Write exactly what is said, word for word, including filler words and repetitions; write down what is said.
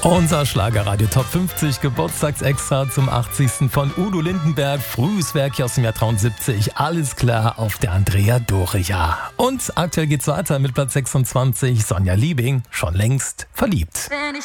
Unser Schlagerradio Top fünfzig Geburtstagsextra zum achtzigsten von Udo Lindenberg. Frühes Werk hier aus dem Jahr dreiundsiebzig. Alles klar auf der Andrea Doria. Und aktuell geht's weiter mit Platz sechsundzwanzig. Sonja Liebing, schon längst verliebt. Wenn ich